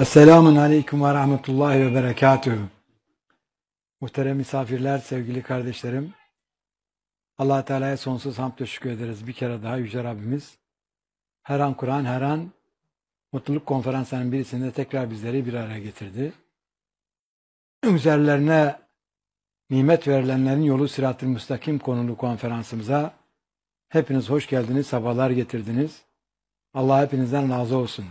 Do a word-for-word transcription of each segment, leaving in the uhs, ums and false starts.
Esselamun Aleyküm ve Rahmetullahi ve Berekatühü. Muhterem misafirler, sevgili kardeşlerim. Allah Teala'ya sonsuz hamd ve şükür ederiz. Bir kere daha Yüce Rabbimiz her an Kur'an, her an mutluluk konferanslarının birisinde tekrar bizleri bir araya getirdi. Üzerlerine nimet verilenlerin yolu Sırat-ı Müstakim konulu konferansımıza hepiniz hoş geldiniz, sabahlar getirdiniz. Allah hepinizden razı olsun.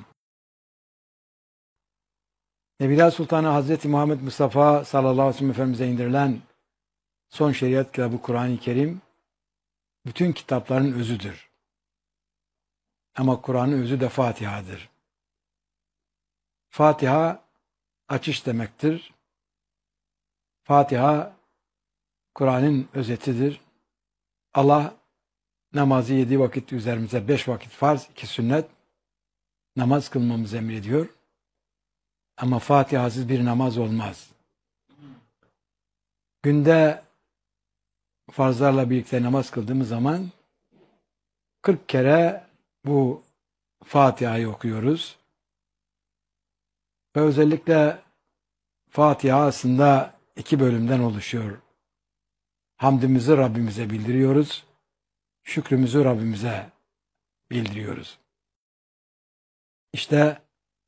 Nebiler Sultanı Hazreti Muhammed Mustafa sallallahu aleyhi ve sellem Efendimiz'e indirilen son şeriat kitabı Kur'an-ı Kerim bütün kitapların özüdür. Ama Kur'an'ın özü de Fatiha'dır. Fatiha açış demektir. Fatiha Kur'an'ın özetidir. Allah namazı yedi vakit üzerimize beş vakit farz, iki sünnet namaz kılmamızı emrediyor. Ama Fatiha'sız bir namaz olmaz. Günde farzlarla birlikte namaz kıldığımız zaman kırk kere bu Fatiha'yı okuyoruz. Ve özellikle Fatiha aslında iki bölümden oluşuyor. Hamdimizi Rabbimize bildiriyoruz. Şükrümüzü Rabbimize bildiriyoruz. İşte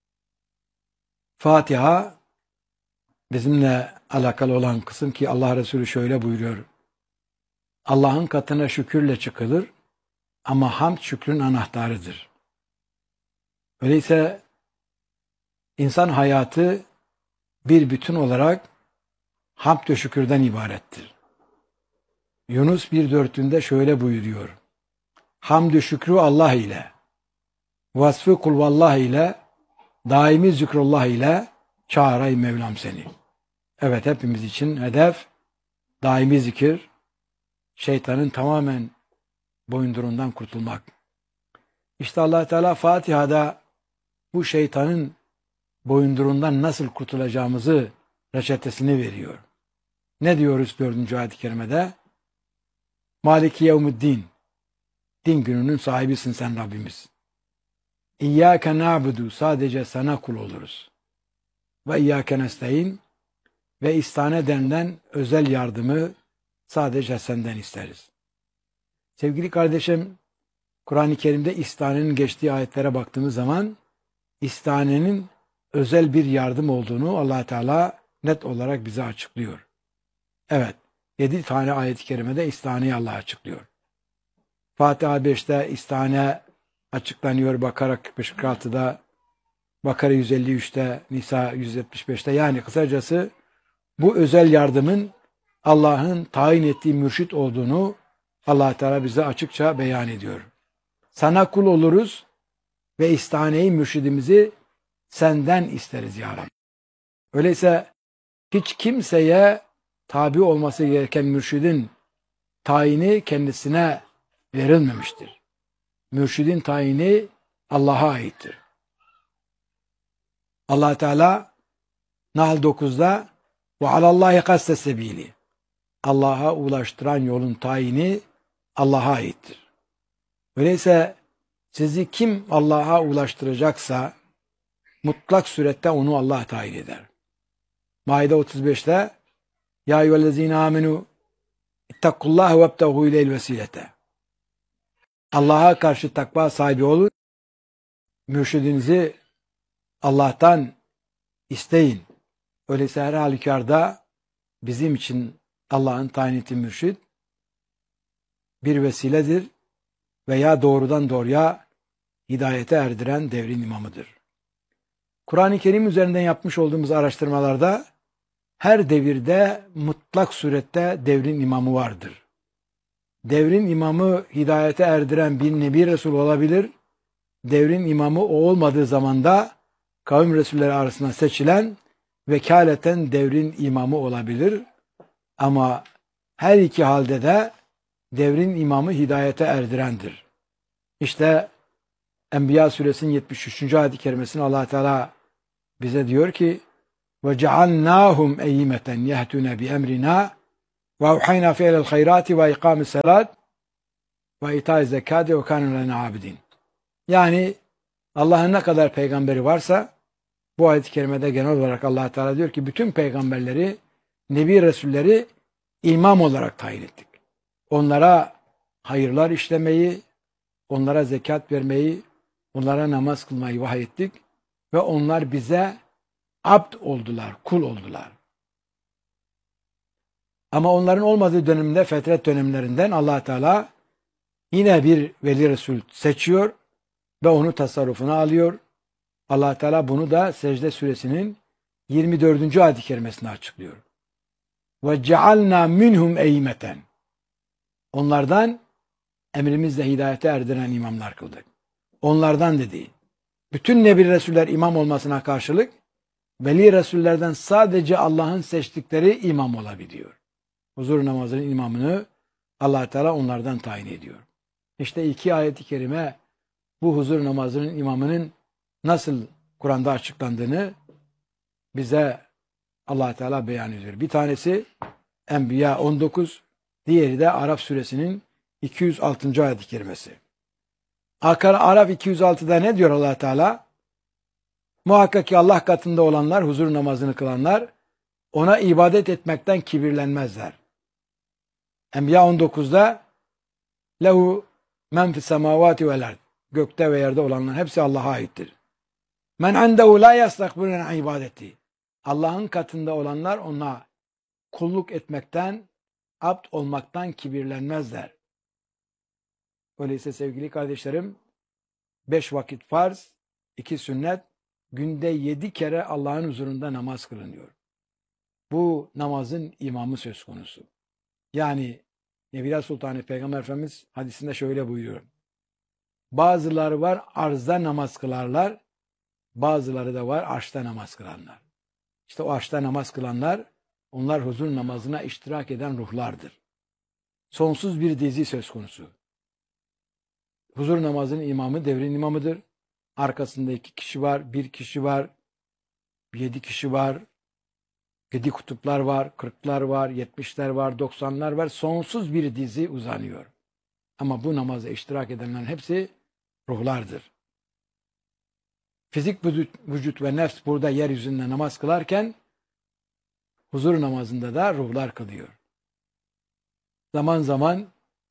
Fatiha bizimle alakalı olan kısım ki Allah Resulü şöyle buyuruyor. Allah'ın katına şükürle çıkılır ama hamd şükrün anahtarıdır. Öyleyse insan hayatı bir bütün olarak hamd ve şükürden ibarettir. Yunus bir dörtünde şöyle buyuruyor. Hamdü şükrü Allah ile, vasfı kulvallah ile, daimi zikrullah ile çağıray Mevlam seni. Evet, hepimiz için hedef daimi zikir, şeytanın tamamen boyundurundan kurtulmak. İşte Allah Teala Fatiha'da bu şeytanın boyundurundan nasıl kurtulacağımızı reçetesini veriyor. Ne diyoruz dördüncü ayet-i kerimede? Maliki yevmiddin. Din gününün sahibisin sen Rabbimiz. İyyâke na'budu. Sadece sana kul oluruz. Ve iyyâke nestaîn. Ve istane denilen özel yardımı sadece senden isteriz. Sevgili kardeşim, Kur'an-ı Kerim'de istanenin geçtiği ayetlere baktığımız zaman istanenin özel bir yardım olduğunu Allah Teala net olarak bize açıklıyor. Evet, yedi tane ayet-i kerimede istaneyi Allah açıklıyor. Fatiha beşte istane açıklanıyor, Bakara kırk beş kırk altıda, Bakara yüz elli üçte, Nisa yüz yetmiş beşte. Yani kısacası bu özel yardımın Allah'ın tayin ettiği mürşit olduğunu Allah Teala bize açıkça beyan ediyor. Sana kul oluruz ve istaneyi, mürşidimizi senden isteriz ya Rabbi. Öyleyse hiç kimseye tabi olması gereken mürşidin tayini kendisine verilmemiştir. Mürşidin tayini Allah'a aittir. Allah Teala Nahl dokuzda ve alallahi kaste sebili. Allah'a ulaştıran yolun tayini Allah'a aittir. Öyleyse sizi kim Allah'a ulaştıracaksa mutlak surette onu Allah tayin eder. Maide otuz beşte Ya eyyühellezine amenu ittakullaha ve ebtehu ileyl vesilete. Allah'a karşı takva sahibi olun. Mürşidinizi Allah'tan isteyin. Öyleyse her halükarda bizim için Allah'ın tayin ettiği mürşid bir vesiledir veya doğrudan doğruya hidayete erdiren devrin imamıdır. Kur'an-ı Kerim üzerinden yapmış olduğumuz araştırmalarda her devirde mutlak surette devrin imamı vardır. Devrin imamı hidayete erdiren bir Nebi Resul olabilir. Devrin imamı o olmadığı zamanda kavim Resulleri arasından seçilen vekaleten devrin imamı olabilir. Ama her iki halde de devrin imamı hidayete erdirendir. İşte Enbiya suresinin yetmiş üçüncü ayet-i kerimesinde Allah Teala bize diyor ki ve cealnâhum eyyimeten yehtûne bi emrina ve evhaynâ fi'lel hayrâti ve ikâmis salât ve itâiz zekâti ve kânû lena abidin. Yani Allah'ın ne kadar peygamberi varsa Bu ayet-i kerimede genel olarak Allah Teala diyor ki bütün peygamberleri, nebi resulleri imam olarak tayin ettik. Onlara hayırlar işlemeyi, onlara zekat vermeyi, onlara namaz kılmayı vahyettik ve onlar bize abd oldular, kul oldular. Ama onların olmadığı dönemde, fetret dönemlerinden Allah Teala yine bir veli resul seçiyor ve onu tasarrufuna alıyor. Allah Teala bunu da Secde suresinin yirmi dördüncü ayet-i kerimesinde açıklıyor. Ve cealna minhum eymeten. Onlardan emrimizle hidayete erdiren imamlar kıldık. Onlardan dediği. Bütün nebi resuller imam olmasına karşılık veli resullerden sadece Allah'ın seçtikleri imam olabiliyor. Huzur namazının imamını Allah Teala onlardan tayin ediyor. İşte iki ayet-i kerime bu huzur namazının imamının nasıl Kur'an'da açıklandığını bize Allah Teala beyan ediyor. Bir tanesi Enbiya on dokuz, diğeri de Araf suresinin iki yüz altıncı ayet-i kerimesi. Araf iki yüz altıda ne diyor Allah Teala? Muhakkak ki Allah katında olanlar, huzur namazını kılanlar ona ibadet etmekten kibirlenmezler. Enbiya on dokuzda lehu men fis semavati vel ard. Gökte ve yerde olanların hepsi Allah'a aittir. Men indehu la yastakbirun an ibadeti. Allah'ın katında olanlar ona kulluk etmekten, abd olmaktan kibirlenmezler. Öyleyse sevgili kardeşlerim, beş vakit farz, iki sünnet, günde yedi kere Allah'ın huzurunda namaz kılınıyor. Bu namazın imamı söz konusu. Yani Nebiler Sultanı Peygamber Efendimiz hadisinde şöyle buyuruyor. Bazıları var arzda namaz kılarlar, bazıları da var arşta namaz kılanlar. İşte o arşta namaz kılanlar, onlar huzur namazına iştirak eden ruhlardır. Sonsuz bir dizi söz konusu. Huzur namazının imamı devrin imamıdır. Arkasında iki kişi var, bir kişi var, yedi kişi var, yedi kutuplar var, kırklar var, yetmişler var, doksanlar var. Sonsuz bir dizi uzanıyor. Ama bu namaza iştirak edenlerin hepsi ruhlardır. Fizik vücut ve nefs burada yeryüzünde namaz kılarken huzur namazında da ruhlar kılıyor. Zaman zaman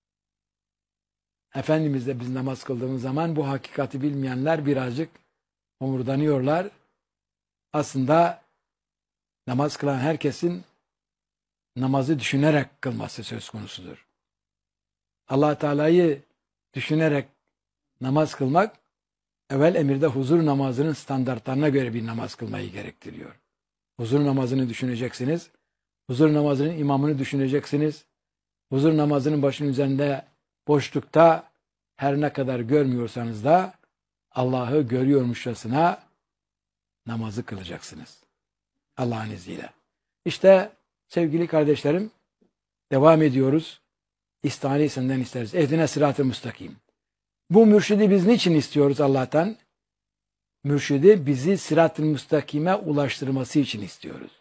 Efendimiz'le biz namaz kıldığımız zaman bu hakikati bilmeyenler birazcık homurdanıyorlar. Aslında namaz kılan herkesin namazı düşünerek kılması söz konusudur. Allah Teala'yı düşünerek namaz kılmak, evvel emirde huzur namazının standartlarına göre bir namaz kılmayı gerektiriyor. Huzur namazını düşüneceksiniz. Huzur namazının imamını düşüneceksiniz. Huzur namazının başının üzerinde boşlukta her ne kadar görmüyorsanız da Allah'ı görüyormuşçasına namazı kılacaksınız. Allah'ın izniyle. İşte sevgili kardeşlerim, devam ediyoruz. İstihane senden isteriz. Ehdine sırat-ı müstakim. Bu mürşidi biz niçin istiyoruz Allah'tan? Mürşidi bizi sırat-ı müstakime ulaştırması için istiyoruz.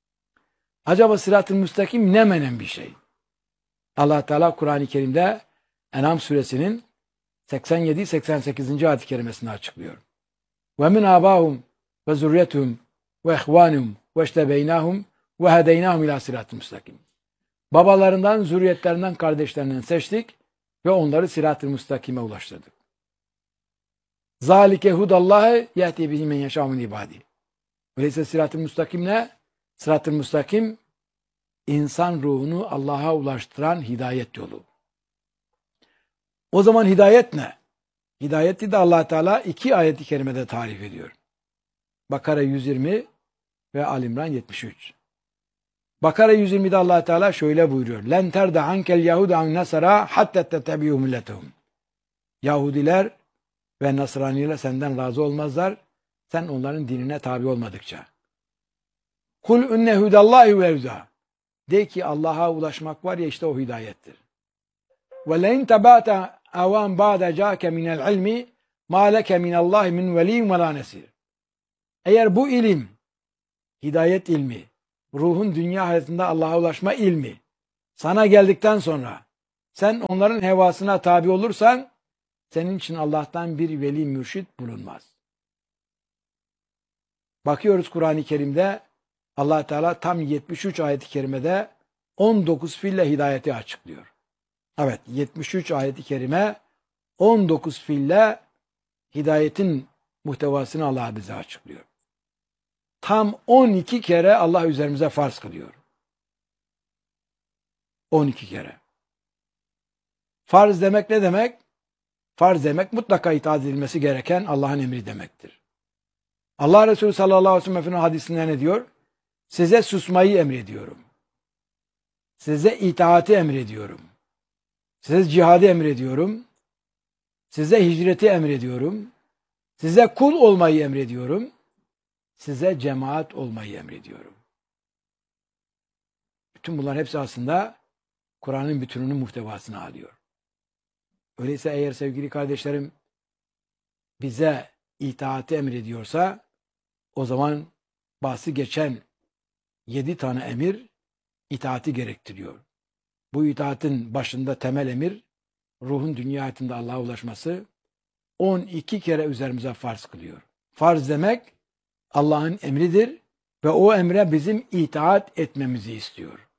Acaba sırat-ı müstakim ne menen bir şey? Allah Teala Kur'an-ı Kerim'de En'am suresinin seksen yedi seksen sekizinci ayet-i kerimesini açıklıyor. Ve min abahum ve zurriyetuhum ve ihvanum ve iştebeynahum ve hedeynahum ila sırat-ı müstakim. Babalarından, zürriyetlerinden, kardeşlerinden seçtik ve onları sırat-ı müstakime ulaştırdık. Zalike hudallahi yehdi bihi men yeşâ min ibâdi. Öyleyse sırat-ı müstakim ne? Sırat-ı müstakim insan ruhunu Allah'a ulaştıran hidayet yolu. O zaman hidayet ne? Hidayeti de Allah Teala iki ayet-i kerimede tarif ediyor. Bakara yüz yirmi ve Ali İmran yetmiş üç. Bakara yüz yirmide Allah Teala şöyle buyuruyor. Len terde ankel yahudu an nasara hatta tettebi'u milletehum. Yahudiler ve Nasraniler senden razı olmazlar. Sen onların dinine tabi olmadıkça. Kul inne hudallahi ve huda. De ki Allah'a ulaşmak var ya işte o hidayettir. Ve lein tabata avan ba'da ca'ke minel ilmi ma leke minallahi min veliyyin ve la nesir. Eğer bu ilim, hidayet ilmi, ruhun dünya hayatında Allah'a ulaşma ilmi sana geldikten sonra sen onların hevasına tabi olursan senin için Allah'tan bir veli mürşit bulunmaz. Bakıyoruz Kur'an-ı Kerim'de Allah Teala tam yetmiş üç ayet-i kerimede on dokuz fiille hidayeti açıklıyor. Evet, yetmiş üç ayet-i kerime on dokuz fiille hidayetin muhtevasını Allah bize açıklıyor. Tam on iki kere Allah üzerimize farz kılıyor. on iki kere. Farz demek ne demek? Farz demek mutlaka itaat edilmesi gereken Allah'ın emri demektir. Allah Resulü sallallahu aleyhi ve sellem hadisinde ne diyor? Size susmayı emrediyorum. Size itaati emrediyorum. Size cihadı emrediyorum. Size hicreti emrediyorum. Size kul olmayı emrediyorum. Size cemaat olmayı emrediyorum. Bütün bunlar hepsi aslında Kur'an'ın bütününün muhtevasını alıyor. Öyleyse eğer sevgili kardeşlerim bize itaati emrediyorsa o zaman bahsi geçen yedi tane emir itaati gerektiriyor. Bu itaatin başında temel emir ruhun dünya hayatında Allah'a ulaşması on iki kere üzerimize farz kılıyor. Farz demek Allah'ın emridir ve o emre bizim itaat etmemizi istiyor.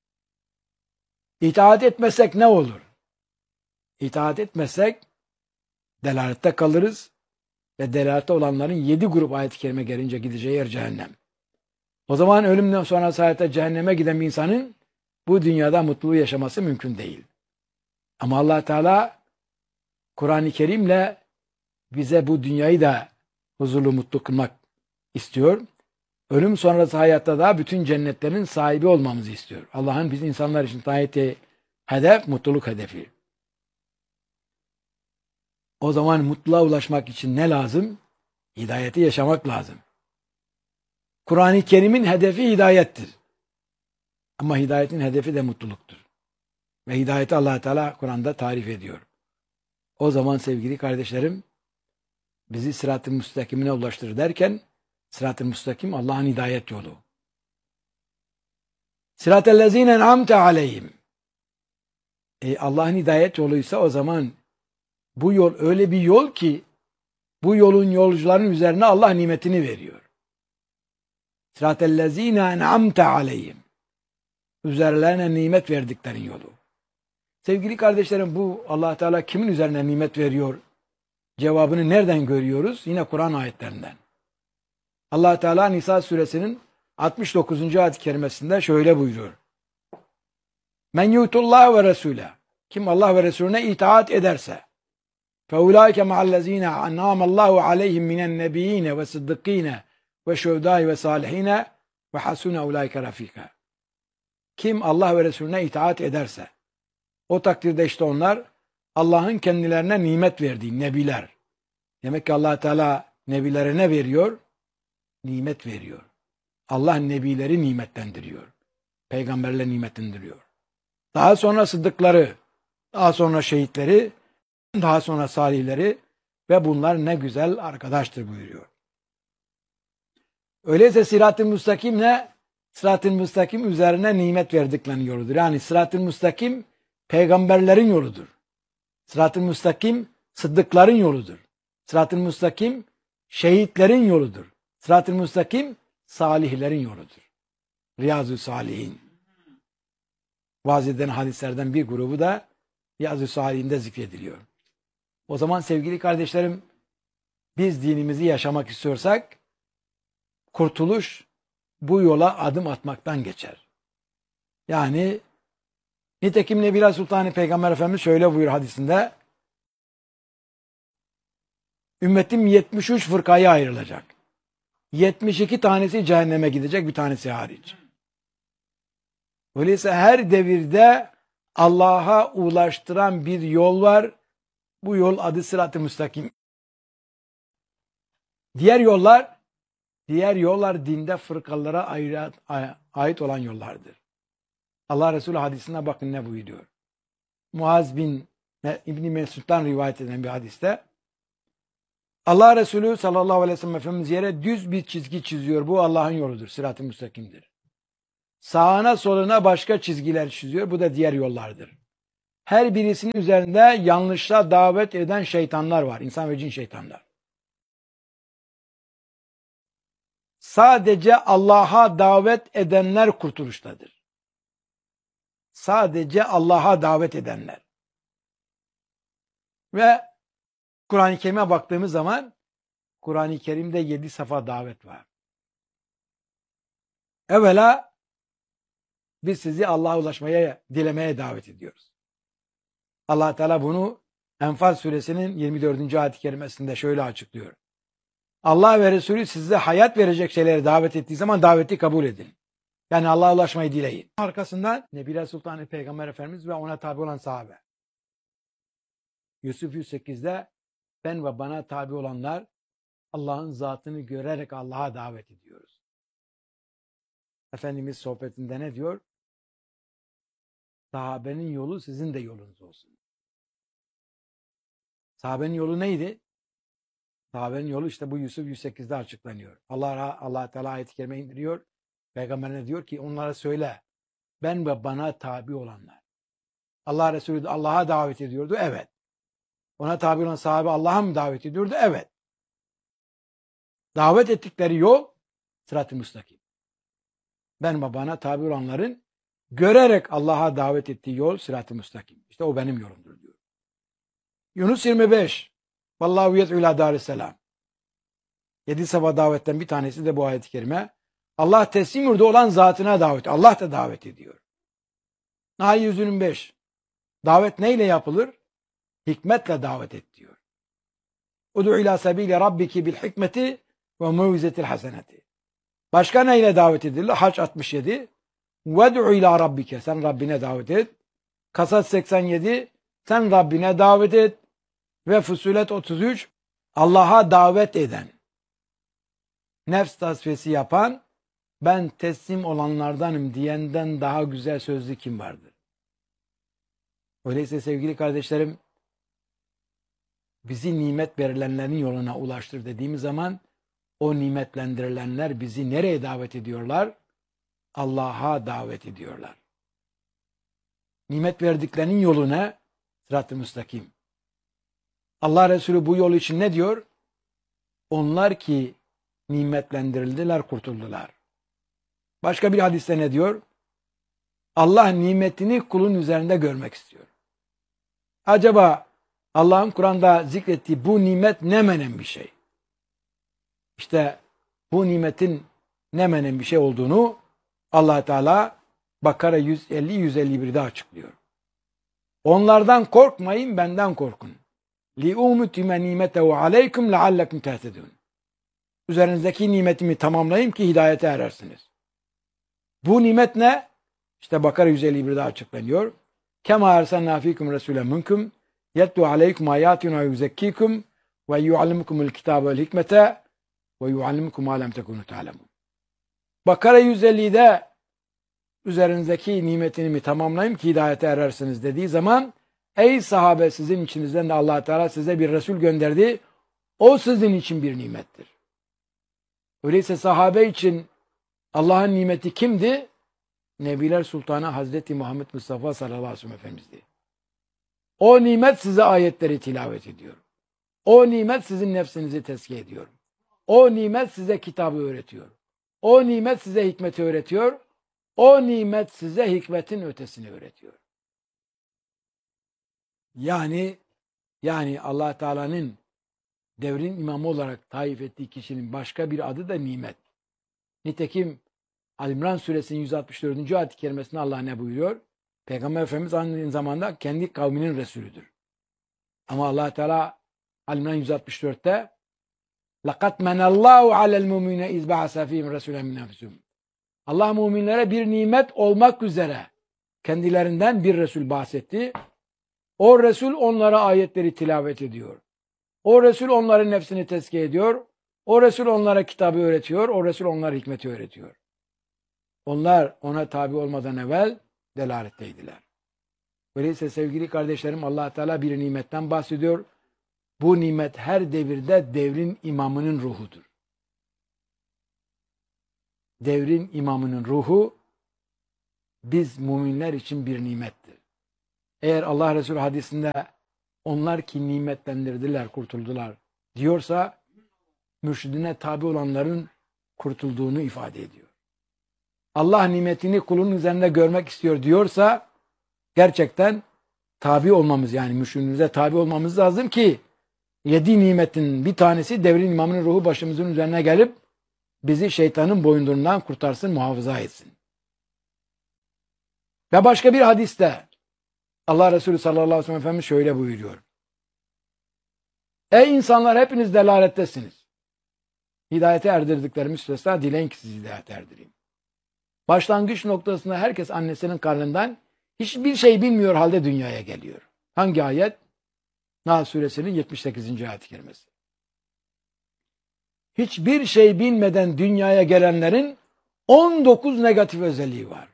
İtaat etmezsek ne olur? İtaat etmezsek delalette kalırız ve delalette olanların yedi grup ayet-i kerime gelince gideceği yer cehennem. O zaman ölümden sonra hayatta cehenneme giden bir insanın bu dünyada mutluluğu yaşaması mümkün değil. Ama Allah Teala Kur'an-ı Kerim'le bize bu dünyayı da huzurlu mutlu kılmak istiyor. Ölüm sonrası hayatta da bütün cennetlerin sahibi olmamızı istiyor. Allah'ın biz insanlar için tayin ettiği hedef mutluluk hedefi. O zaman mutluluğa ulaşmak için ne lazım? Hidayeti yaşamak lazım. Kur'an-ı Kerim'in hedefi hidayettir. Ama hidayetin hedefi de mutluluktur. Ve hidayeti Allah Teala Kur'an'da tarif ediyor. O zaman sevgili kardeşlerim bizi sırat-ı müstakimine ulaştırır derken sırat-ı müstakim Allah'ın hidayet yolu. Sırat-ellezine en'amte aleyhim. E Allah'ın hidayet yoluysa o zaman bu yol öyle bir yol ki bu yolun yolcuların üzerine Allah nimetini veriyor. Sırat-ellezine en'amte aleyhim. Üzerlerine nimet verdiklerin yolu. Sevgili kardeşlerim bu Allah Teala kimin üzerine nimet veriyor? Cevabını nereden görüyoruz? Yine Kur'an ayetlerinden. Allah Teala Nisa suresinin altmış dokuzuncu ayet-i kerimesinde şöyle buyuruyor. Men yutullah ve resule. Kim Allah ve Resulüne itaat ederse feulaike ma'allezine an'amallahu aleyhim minen nebiyyine ve sıddıkine ve şuhedâi ve salihine ve hasune ulaike rafika. Kim Allah ve Resulüne itaat ederse o takdirde işte onlar Allah'ın kendilerine nimet verdiği nebiler. Demek ki Allah Teala nebilere ne veriyor? Nimet veriyor. Allah nebileri nimetlendiriyor. Peygamberle nimetlendiriyor. Daha sonra sıddıkları, daha sonra şehitleri, daha sonra salihleri ve bunlar ne güzel arkadaştır buyuruyor. Öyleyse sırat-ı müstakim ne? Sırat-ı müstakim üzerine nimet verdiklerinin yoludur. Yani sırat-ı müstakim peygamberlerin yoludur. Sırat-ı müstakim sıddıkların yoludur. Sırat-ı müstakim şehitlerin yoludur. Sırat-ı müstakim salihlerin yoludur. Riyazu Salihin. Vaaz edilen hadislerden bir grubu da Riyazu Salihin'de zikrediliyor. O zaman sevgili kardeşlerim biz dinimizi yaşamak istiyorsak kurtuluş bu yola adım atmaktan geçer. Yani nitekim Nebi Sultan Peygamber Efendimiz şöyle buyur hadisinde ümmetim yetmiş üç fırkaya ayrılacak. yetmiş iki tanesi cehenneme gidecek, bir tanesi hariç. Öyleyse her devirde Allah'a ulaştıran bir yol var. Bu yol adı sırat-ı müstakim. Diğer yollar, diğer yollar dinde fırkalara ait olan yollardır. Allah Resulü hadisine bakın ne buyuruyor. Muaz bin İbni Mesud'dan rivayet edilen bir hadiste Allah Resulü sallallahu aleyhi ve sellem Efendimiz yere düz bir çizgi çiziyor. Bu Allah'ın yoludur. Sırat-ı müstakimdir. Sağına soluna başka çizgiler çiziyor. Bu da diğer yollardır. Her birisinin üzerinde yanlışa davet eden şeytanlar var. İnsan ve cin şeytanlar. sadece Allah'a davet edenler kurtuluştadır. Sadece Allah'a davet edenler. Ve Kur'an-ı Kerim'e baktığımız zaman Kur'an-ı Kerim'de yedi safa davet var. Evvela biz sizi Allah'a ulaşmaya, dilemeye davet ediyoruz. Allah Teala bunu Enfal suresinin yirmi dördüncü ayet-i kerimesinde şöyle açıklıyor. Allah ve Resulü size hayat verecek şeyleri davet ettiği zaman daveti kabul edin. Yani Allah'a ulaşmayı dileyin. Arkasından Nebiler Sultanı Peygamber Efendimiz ve ona tabi olan sahabe. Yusuf yüz sekizde ben ve bana tabi olanlar Allah'ın zatını görerek Allah'a davet ediyoruz. Efendimiz sohbetinde ne diyor? Sahabenin yolu sizin de yolunuz olsun. Sahabenin yolu neydi? Sahabenin yolu işte bu Yusuf yüz sekizde açıklanıyor. Allah Allah Teala ayet-i kerime indiriyor. Peygamberine diyor ki onlara söyle. Ben ve bana tabi olanlar. Allah Resulü Allah'a davet ediyordu. Evet. Ona tabi olan sahabe Allah'a mı davet ediyordu? Evet. Davet ettikleri yol sırat-ı müstakim. Ben ve bana tabi olanların görerek Allah'a davet ettiği yol sırat-ı müstakim. İşte o benim yolumdur diyor. Yunus yirmi beş. Vallahu yed'u ila darisselam. Yedi sabah davetten bir tanesi de bu ayet-i kerime. Allah teslim yurdu olan zatına davet. Allah da davet ediyor. Nahl yüz yirmi beş. Davet neyle yapılır? Hikmetle davet et diyor. Udu ila sebile rabbiki bil hikmeti ve muvizetil haseneti. Başka neyle davet edilir? Hac altmış yedi. Ved'u ila rabbike. Sen Rabbine davet et. Kasas seksen yedi. Sen Rabbine davet et. Ve Fusilet otuz üç. Allah'a davet eden. Nefs tasfiyesi yapan, ben teslim olanlardanım diyenden daha güzel sözlü kim vardır? Öyleyse sevgili kardeşlerim, bizi nimet verilenlerin yoluna ulaştır dediğimiz zaman o nimetlendirilenler bizi nereye davet ediyorlar? Allah'a davet ediyorlar. Nimet verdiklerinin yolu ne? Sırat-ı müstakim. Allah Resulü bu yol için ne diyor? Onlar ki nimetlendirildiler, kurtuldular. Başka bir hadiste ne diyor? Allah nimetini kulun üzerinde görmek istiyor. Acaba Allah'ın Kur'an'da zikrettiği bu nimet ne menen bir şey? İşte bu nimetin ne menen bir şey olduğunu Allah Teala Bakara yüz elli yüz elli bir'de açıklıyor. Onlardan korkmayın, benden korkun. لِاُمُتِمَ نِيمَتَهُ عَلَيْكُمْ لَعَلَّكُمْ تَهْتَدُونَ. Üzerinizdeki nimetimi tamamlayayım ki hidayete erersiniz. Bu nimet ne? İşte Bakara yüz elli bir'de açıklanıyor. كَمَا اَرْسَلْنَا ف۪يكُمْ رَسُولًا مِنْكُمْ يَتْلُوا عَلَيْكُمْ آيَاتِنَا وَيُزَكِّيكُمْ وَيُعَلِّمُكُمُ الْكِتَابَ وَالْحِكْمَةَ وَيُعَلِّمُكُمْ مَا لَمْ تَكُونُوا تَعْلَمُونَ. Bakara yüz elli'de üzerinizdeki nimetimi tamamlayayım ki hidayete erersiniz dediği zaman ey sahabe sizin içinizden de Allah Teala size bir Resul gönderdi. O sizin için bir nimettir. Öyleyse sahabe için Allah'ın nimeti kimdi? Nebiler Sultanı Hazreti Muhammed Mustafa sallallahu aleyhi ve sellem Efendimiz'di. O nimet size ayetleri tilavet ediyor. O nimet sizin nefsinizi tezkiye ediyor. O nimet size kitabı öğretiyor. O nimet size hikmeti öğretiyor. O nimet size hikmetin ötesini öğretiyor. Yani yani Allah Teala'nın devrin imamı olarak tayin ettiği kişinin başka bir adı da nimet. Nitekim Ali-İmran suresinin yüz altmış dördüncü ayet-i kerimesinde Allah ne buyuruyor? Peygamber Efendimiz aynı zamanda kendi kavminin Resulüdür. Ama Allah Teala Ali-İmran yüz altmış dört'te لَقَدْ مَنَ اللّٰهُ عَلَى الْمُؤْمِنِينَ اِذْ بَعَثَ ف۪يهِمْ رَسُولًا مِنْ أَنْفُسِهِمْ. Allah müminlere bir nimet olmak üzere kendilerinden bir Resul bahsetti. O Resul onlara ayetleri tilavet ediyor. O Resul onların nefsini tezkiye ediyor. O Resul onlara kitabı öğretiyor. O Resul onlara hikmeti öğretiyor. Onlar ona tabi olmadan evvel delaletteydiler. Öyleyse sevgili kardeşlerim Allah Teala bir nimetten bahsediyor. Bu nimet her devirde devrin imamının ruhudur. Devrin imamının ruhu biz müminler için bir nimettir. Eğer Allah Resulü hadisinde onlar ki nimetlendirdiler, kurtuldular diyorsa mürşidine tabi olanların kurtulduğunu ifade ediyor. Allah nimetini kulun üzerinde görmek istiyor diyorsa gerçekten tabi olmamız, yani mürşidimize tabi olmamız lazım ki yedi nimetin bir tanesi devrin imamının ruhu başımızın üzerine gelip bizi şeytanın boyunduruğundan kurtarsın, muhafaza etsin. Ve başka bir hadiste Allah Resulü sallallahu aleyhi ve sellem Efendimiz şöyle buyuruyor. Ey insanlar, hepiniz delalettesiniz. Hidayete erdirdiklerimi müstesna dileyin ki sizi hidayete erdireyim. Başlangıç noktasında herkes annesinin karnından hiçbir şey bilmiyor halde dünyaya geliyor. Hangi ayet? Nahl suresinin yetmiş sekizinci ayet-i kerimesi. Hiçbir şey bilmeden dünyaya gelenlerin on dokuz negatif özelliği var.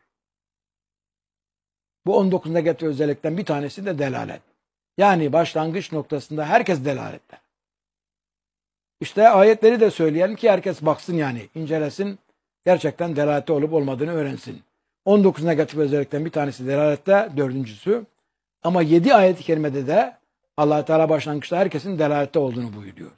Bu on dokuz negatif özellikten bir tanesi de delalet. Yani başlangıç noktasında herkes delalette. İşte ayetleri de söyleyelim ki herkes baksın, yani incelesin, gerçekten delalette olup olmadığını öğrensin. on dokuz negatif özellikten bir tanesi delalette, dördüncüsü. Ama yedi ayet-i kerimede de Allah Teala başlangıçta herkesin delalette olduğunu buyuruyor.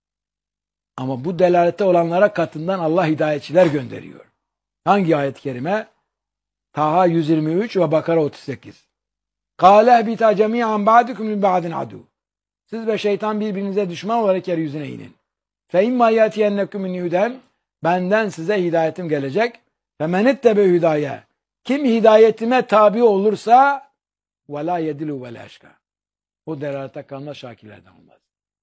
Ama bu delalette olanlara katından Allah hidayetçiler gönderiyor. Hangi ayet-i kerime? Taha yüz yirmi üç ve Bakara otuz sekiz. Kâle ehbita cemî'an ba'dukum min ba'din adû. Siz ve şeytan birbirinize düşman olarak yeryüzüne inin. Fe imma yatiyennekum min huden. Benden size hidayetim gelecek. Fe men ittebe hüdaye. Kim hidayetime tabi olursa ve la yedilu ve la eşka. O delalete kalma şakirlerden olmaz.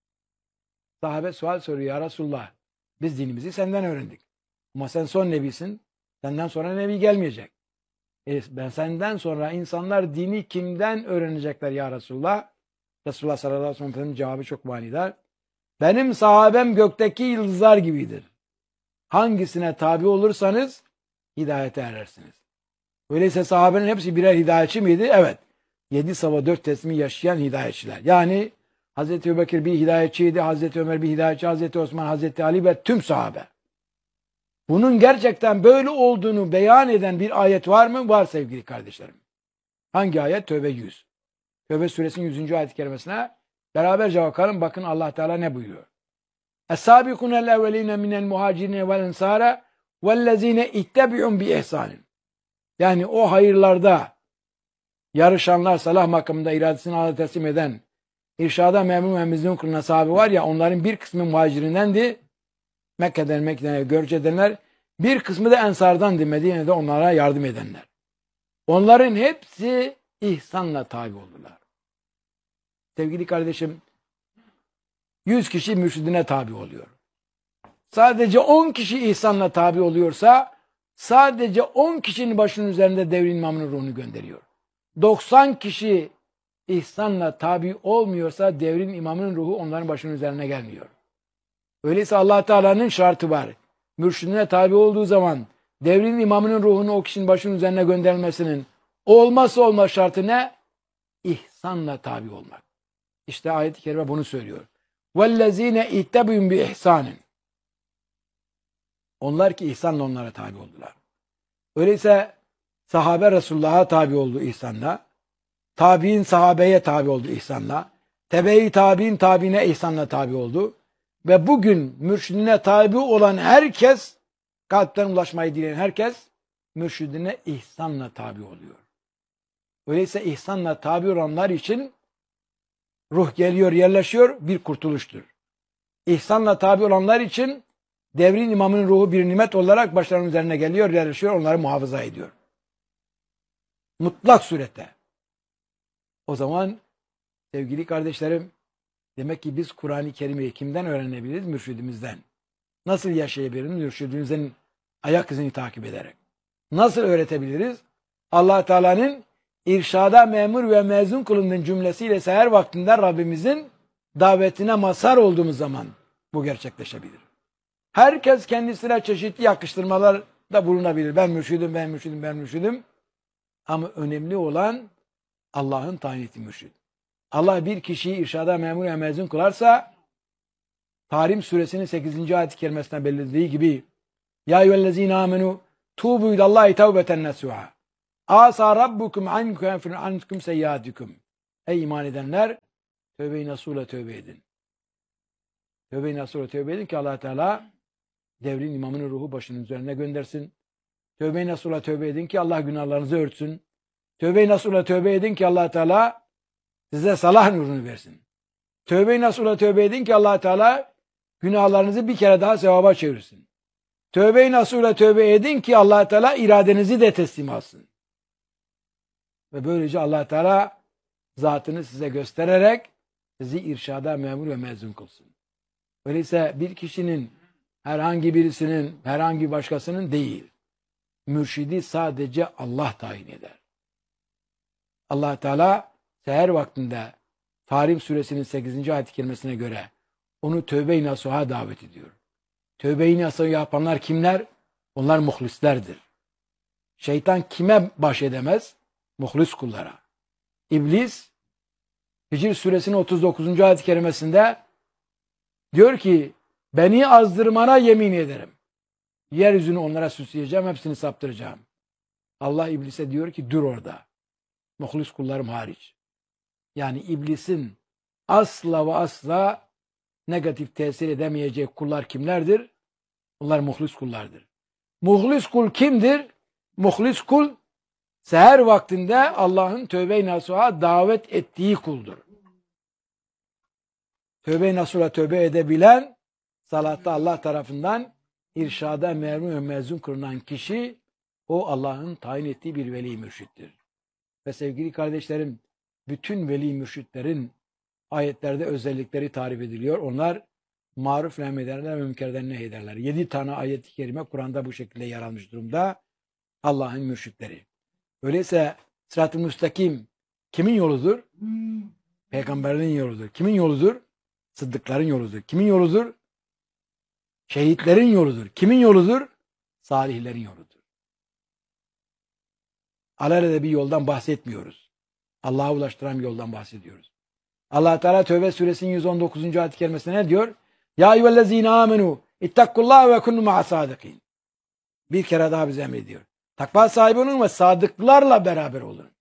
Sahabe sual soruyor, ya Resulullah, biz dinimizi senden öğrendik. Ama sen son nebisin. Senden sonra nebi gelmeyecek. E ben senden sonra insanlar dini kimden öğrenecekler ya Resulullah? Resulullah sallallahu aleyhi ve sellem'in cevabı çok manidar. Benim sahabem gökteki yıldızlar gibidir. Hangisine tabi olursanız hidayete erersiniz. Öyleyse sahabenin hepsi birer hidayetçi miydi? Evet. Yedi sabah dört teslimi yaşayan hidayetçiler. Yani Hazreti Ebubekir bir hidayetçiydi, Hazreti Ömer bir hidayetçi, Hazreti Osman, Hazreti Ali ve tüm sahabe. Bunun gerçekten böyle olduğunu beyan eden bir ayet var mı? Var sevgili kardeşlerim. Hangi ayet? Tövbe yüz. Tövbe suresinin yüzüncü ayet-i kerimesine beraberce bakalım. Bakın Allah Teala ne buyuruyor? Es-sâbikûnel evvelîne minel muhâcirine vel ensâre vellezîne ittebi'un bi ihsânin. Yani o hayırlarda yarışanlar, salah makamında iradesini Allah'a teslim eden, irşada memnun ve memnun kılınan sahabe var ya, onların bir kısmı muhacirindendi. Mekke'den, Mekke'den görüş edenler, bir kısmı da ensardandı, Medine'de onlara yardım edenler. Onların hepsi ihsanla tabi oldular. Sevgili kardeşim, yüz kişi mürşidine tabi oluyor. Sadece on kişi ihsanla tabi oluyorsa, sadece on kişinin başının üzerinde devrin imamının ruhunu gönderiyor. doksan kişi ihsanla tabi olmuyorsa devrin imamının ruhu onların başının üzerine gelmiyor. Öyleyse Allah Teala'nın şartı var. Mürşidine tabi olduğu zaman devrin imamının ruhunu o kişinin başının üzerine gönderilmesinin olmazsa olmaz şartı ne? İhsanla tabi olmak. İşte ayet-i kerime bunu söylüyor. وَالَّذ۪ينَ اِتَّبُيُمْ بِإِحْسَانٍ. Onlar ki ihsanla onlara tabi oldular. Öyleyse sahabe Resulullah'a tabi oldu ihsanla. Tabi'in sahabeye tabi oldu ihsanla. Tebe-i tabi'in tabi'ine ihsanla tabi oldu. Ve bugün mürşidine tabi olan herkes, kalpten ulaşmayı dileyen herkes, mürşidine ihsanla tabi oluyor. Öyleyse ihsanla tabi olanlar için ruh geliyor, yerleşiyor, bir kurtuluştur. İhsanla tabi olanlar için devrin imamının ruhu bir nimet olarak başlarının üzerine geliyor, yerleşiyor, onları muhafaza ediyor. Mutlak surette. O zaman sevgili kardeşlerim, demek ki biz Kur'an-ı Kerim'i kimden öğrenebiliriz? Mürşidimizden. Nasıl yaşayabiliriz? Mürşidimizin ayak izini takip ederek. Nasıl öğretebiliriz? Allah Teala'nın irşada memur ve mezun kılındığın cümlesiyle seher vaktinde Rabbimizin davetine mazhar olduğumuz zaman bu gerçekleşebilir. Herkes kendisine çeşitli yakıştırmalarda bulunabilir. Ben mürşidim, ben mürşidim, ben mürşidim. Ama önemli olan Allah'ın tayin ettiği mürşid. Allah bir kişiyi irşada memur ve mezun kılarsa, Tahrim suresinin sekizinci ayet-i kerimesine belirlediği gibi Ya eyyühellezine amenu tuğbu ilallahi tevbeten nesuha asa rabbukum ankum ankum seyyatikum. Ey iman edenler, tövbe-i nasule tövbe edin. Tövbe-i nasule tövbe edin ki Allah Teala devrin imamının ruhu başının üzerine göndersin. Tövbe-i nasuhla tövbe edin ki Allah günahlarınızı örtsün. Tövbe-i nasuhla tövbe edin ki Allah Teala size salah nurunu versin. Tövbe-i nasuhla tövbe edin ki Allah Teala günahlarınızı bir kere daha sevaba çevirsin. Tövbe-i nasuhla tövbe edin ki Allah Teala iradenizi de teslim alsın. Ve böylece Allah Teala zatını size göstererek sizi irşada memur ve mezun kılsın. Öyleyse bir kişinin, herhangi birisinin, herhangi başkasının değil, mürşidi sadece Allah tayin eder. Allah Teala seher vaktinde Tarim suresinin sekizinci ayet-i kerimesine göre onu tövbe-i nasuha davet ediyor. Tövbe-i nasuha yapanlar kimler? Onlar muhlislerdir. Şeytan kime baş edemez? Muhlis kullara. İblis Hicr suresinin otuz dokuzuncu ayet-i kerimesinde diyor ki beni azdırmana yemin ederim. Yeryüzünü onlara süsleyeceğim, hepsini saptıracağım. Allah iblise diyor ki dur orada. Muhlis kullarım hariç. Yani iblisin asla ve asla negatif tesir edemeyecek kullar kimlerdir? Onlar muhlis kullardır. Muhlis kul kimdir? Muhlis kul seher vaktinde Allah'ın tövbe-i nasuha davet ettiği kuldur. Tövbe-i nasuha tövbe edebilen, salatta Allah tarafından irşada memur ve mezun kılınan kişi, o Allah'ın tayin ettiği bir veli mürşittir. Ve sevgili kardeşlerim, bütün veli mürşitlerin ayetlerde özellikleri tarif ediliyor. Onlar maruf nehyederler ve münkerden nehyederler. Yedi tane ayet-i kerime Kur'an'da bu şekilde yer almış durumda. Allah'ın mürşitleri. Öyleyse sırat-ı müstakim kimin yoludur? Peygamberlerin yoludur. Kimin yoludur? Sıddıkların yoludur. Kimin yoludur? Şehitlerin yoludur. Kimin yoludur? Salihlerin yoludur. Alelade bir yoldan bahsetmiyoruz. Allah'a ulaştıran bir yoldan bahsediyoruz. Allah Teala Tövbe suresinin yüz on dokuzuncu ayet-i kerimesinde ne diyor? Ya eyyühellezine amenu ittakullaha ve kunu ma'a sadikin. Bir kere daha bize emrediyor. Takva sahibi olun ve sadıklarla beraber olun.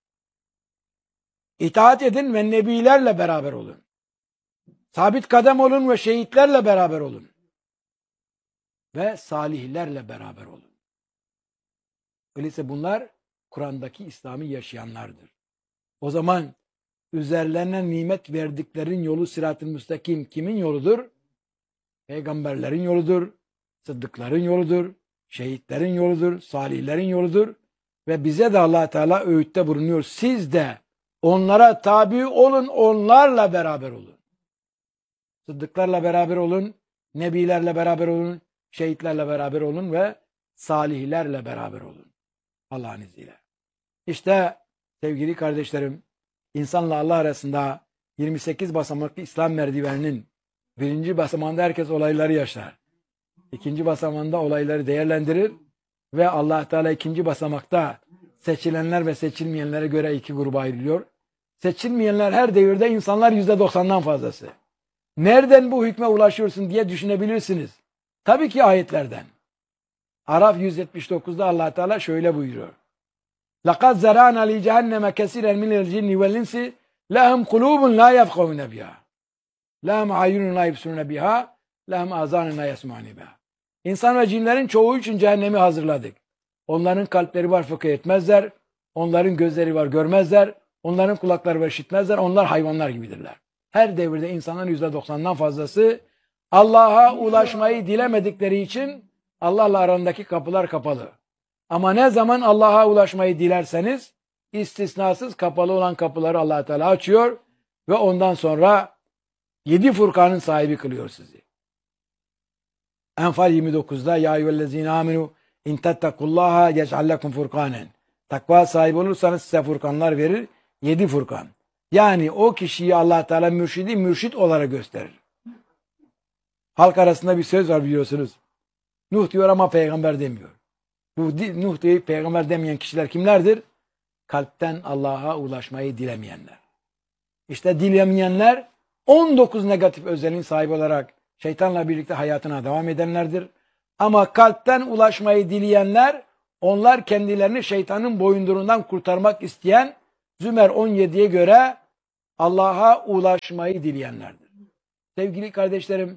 İtaat edin ve nebilerle beraber olun. Sabit kadem olun ve şehitlerle beraber olun. Ve salihlerle beraber olun. Öyleyse bunlar Kur'an'daki İslami yaşayanlardır. O zaman üzerlerine nimet verdiklerin yolu sırat-ı müstakim kimin yoludur? Peygamberlerin yoludur, sıddıkların yoludur, şehitlerin yoludur, salihlerin yoludur. Ve bize de Allah Teala öğütte bulunuyor. Siz de onlara tabi olun, onlarla beraber olun. Sıddıklarla beraber olun, nebilerle beraber olun, şehitlerle beraber olun ve salihlerle beraber olun. Allah'ın izniyle. İşte sevgili kardeşlerim, insanla Allah arasında yirmi sekiz basamaklı İslam merdiveninin birinci basamağında herkes olayları yaşar. İkinci basamağında olayları değerlendirir ve Allah Teala ikinci basamakta seçilenler ve seçilmeyenlere göre iki gruba ayrılıyor. Seçilmeyenler her devirde insanlar yüzde doksandan fazlası. Nereden bu hükme ulaşıyorsun diye düşünebilirsiniz. Tabii ki ayetlerden. Araf yüz yetmiş dokuzda Allah Teala şöyle buyuruyor. لَقَدْ زَرَعْنَا لِجَهَنَّمَ كَثِيرًا مِنَ الْجِنِّ وَالْإِنسِ لَهُمْ قُلُوبٌ لَا يَفْقَهُونَ بِهَا لَهُمْ عَيُّنٌ لَا يُبْصِرُونَ بِهَا لَهُمْ آذَانٌ لَا يَسْمَعُونَ بِهَا. İnsan ve cinlerin çoğu için cehennemi hazırladık. Onların kalpleri var fıkıh etmezler. Onların gözleri var görmezler. Onların kulakları var işitmezler. Onlar hayvanlar gibidirler. Her devirde insanların yüzde doksandan fazlası Allah'a ulaşmayı dilemedikleri için Allah'la arandaki kapılar kapalı. Ama ne zaman Allah'a ulaşmayı dilerseniz istisnasız kapalı olan kapıları Allah Teala açıyor ve ondan sonra yedi Furkan'ın sahibi kılıyor sizi. Enfal yirmi dokuzda ya eyyühellezine amenu in tettakullaha yec'al lekum furkanen. Takva sahibi olursanız size furkanlar verir. Yedi Furkan. Yani o kişiyi Allah Teala mürşidi mürşit olarak gösterir. Halk arasında bir söz var biliyorsunuz. Nuh diyor ama peygamber demiyor. Bu Nuh deyip peygamber demeyen kişiler kimlerdir? Kalpten Allah'a ulaşmayı dilemeyenler. İşte dilemeyenler on dokuz negatif özelliğin sahibi olarak şeytanla birlikte hayatına devam edenlerdir. Ama kalpten ulaşmayı dileyenler, onlar kendilerini şeytanın boyundurundan kurtarmak isteyen Zümer on yediye göre Allah'a ulaşmayı dileyenlerdir. Sevgili kardeşlerim,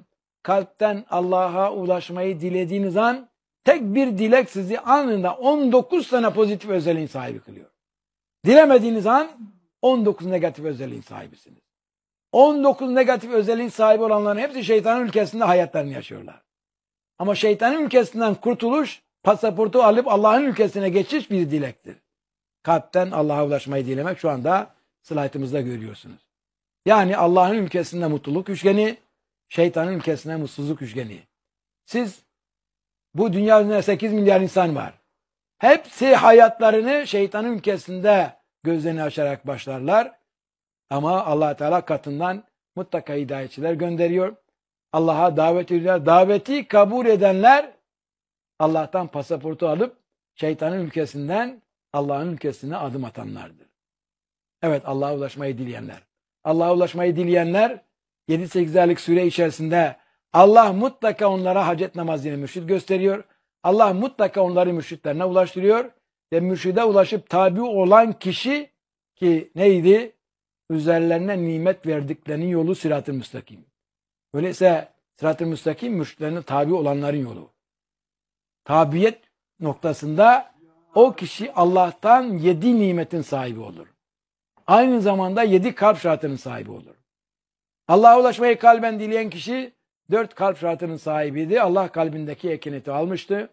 kalpten Allah'a ulaşmayı dilediğiniz an tek bir dilek sizi anında on dokuz tane pozitif özelliğin sahibi kılıyor. Dilemediğiniz an on dokuz negatif özelliğin sahibisiniz. on dokuz negatif özelliğin sahibi olanların hepsi şeytanın ülkesinde hayatlarını yaşıyorlar. Ama şeytanın ülkesinden kurtuluş, pasaportu alıp Allah'ın ülkesine geçiş bir dilektir. Kalpten Allah'a ulaşmayı dilemek şu anda slaytımızda görüyorsunuz. Yani Allah'ın ülkesinde mutluluk üçgeni, şeytanın ülkesinde mutsuzluk üçgeni. Siz, bu dünya üzerinde sekiz milyar insan var. Hepsi hayatlarını şeytanın ülkesinde gözlerini açarak başlarlar. Ama Allah Teala katından mutlaka hidayetçiler gönderiyor. Allah'a davet ediyorlar. Daveti kabul edenler Allah'tan pasaportu alıp şeytanın ülkesinden Allah'ın ülkesine adım atanlardır. Evet, Allah'a ulaşmayı dileyenler. Allah'a ulaşmayı dileyenler yedi sekiz aylık süre içerisinde Allah mutlaka onlara hacet namazını mürşid gösteriyor. Allah mutlaka onları mürşitlerine ulaştırıyor. Ve mürşide ulaşıp tabi olan kişi ki neydi? Üzerlerine nimet verdiklerinin yolu sırat-ı müstakim. Öyleyse sırat-ı müstakim mürşitlerine tabi olanların yolu. Tabiyet noktasında o kişi Allah'tan yedi nimetin sahibi olur. Aynı zamanda yedi kalp şartının sahibi olur. Allah'a ulaşmayı kalben dileyen kişi dört kalp şartının sahibiydi. Allah kalbindeki ekineti almıştı.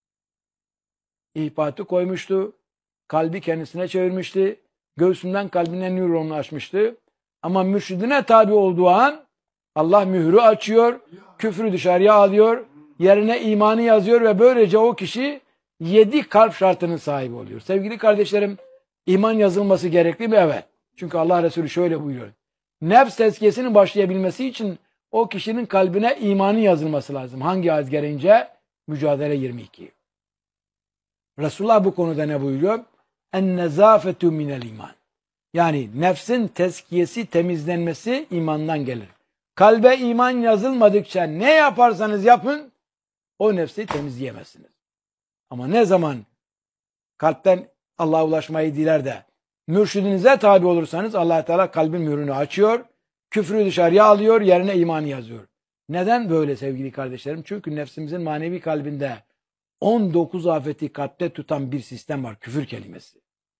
İhbatı koymuştu. Kalbi kendisine çevirmişti. Göğsünden kalbine nöronunu açmıştı. Ama mürşidine tabi olduğu an Allah mührü açıyor. Küfrü dışarıya alıyor. Yerine imanı yazıyor ve böylece o kişi yedi kalp şartının sahibi oluyor. Sevgili kardeşlerim, iman yazılması gerekli mi? Evet. Çünkü Allah Resulü şöyle buyuruyor. Nefs tezkiyesinin başlayabilmesi için o kişinin kalbine imanı yazılması lazım. Hangi ayet gereğince? Mücadele yirmi iki. Resulullah bu konuda ne buyuruyor? En-nezafetu minel iman. Yani nefsin tezkiyesi, temizlenmesi imandan gelir. Kalbe iman yazılmadıkça ne yaparsanız yapın, o nefsi temizleyemezsiniz. Ama ne zaman kalpten Allah'a ulaşmayı diler de mürşidinize tabi olursanız Allah Teala kalbin mührünü açıyor, küfrü dışarıya alıyor, yerine imanı yazıyor. Neden böyle sevgili kardeşlerim? Çünkü nefsimizin manevi kalbinde on dokuz afeti kalpte tutan bir sistem var, küfür kelimesi.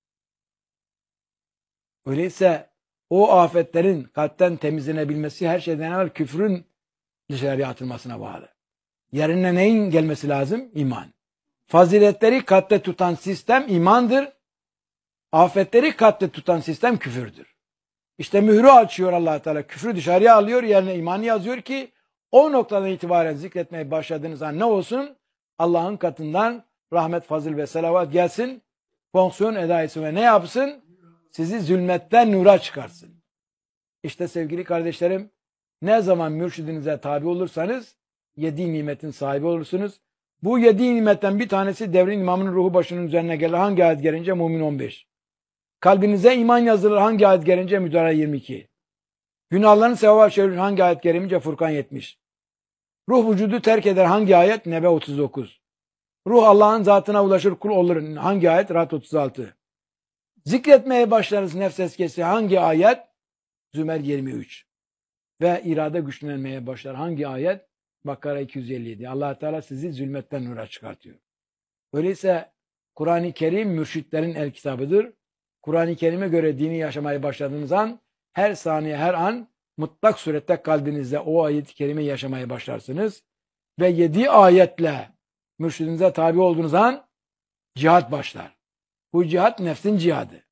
Öyleyse o afetlerin kalpten temizlenebilmesi her şeyden evvel küfrün dışarıya atılmasına bağlı. Yerine neyin gelmesi lazım? İman. Faziletleri kalpte tutan sistem imandır. Afetleri kalpte tutan sistem küfürdür. İşte mührü açıyor Allah Teala. Küfrü dışarıya alıyor, yerine imanı yazıyor ki o noktadan itibaren zikretmeye başladığınız an ne olsun? Allah'ın katından rahmet, fazıl ve selavat gelsin. Fonksiyon eda etsin ve ne yapsın? Sizi zulmetten nura çıkarsın. İşte sevgili kardeşlerim, ne zaman mürşidinize tabi olursanız yedi nimetin sahibi olursunuz. Bu yedi nimetten bir tanesi devrin imamının ruhu başının üzerine gelir. Hangi ayet gelince? Mümin on beş. Kalbinize iman yazılır. Hangi ayet gelince? Müdare yirmi iki. Günahların sevaba çevirir. Hangi ayet gelince? Furkan yetmiş. Ruh vücudu terk eder. Hangi ayet? Nebe otuz dokuz. Ruh Allah'ın zatına ulaşır, kul olur. Hangi ayet? Rahat otuz altı. Zikretmeye başlarız nefs eskesi. Hangi ayet? Zümer yirmi üç. Ve irade güçlenmeye başlar. Hangi ayet? Bakara iki yüz elli yedi. Allah Teala sizi zulmetten nura çıkartıyor. Öyleyse Kur'an-ı Kerim mürşitlerin el kitabıdır. Kur'an-ı Kerim'e göre dini yaşamaya başladığınız an her saniye her an mutlak surette kalbinizde o ayet-i kerime yaşamaya başlarsınız. Ve yedi ayetle mürşidinize tabi olduğunuz an cihat başlar. Bu cihat nefsin cihadı.